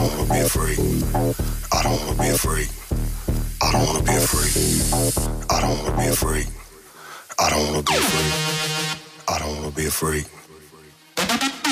don't wanna be a freak. I don't wanna be a freak. I don't wanna be a freak. I don't wanna be a freak. I don't wanna be a freak. I don't wanna be a freak.